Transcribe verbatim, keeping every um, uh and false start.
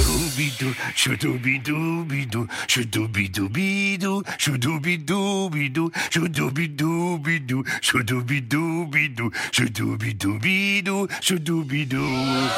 Shudoobidoo, shoodoobidoo-bidoo, shoodoobidoo-bidoo, shoodoobidoo-bidoo, shoodoobidoo-bidoo, shoodoobidoo-bidoo, shoodoobidoo-bidoo, shoodoobidoo.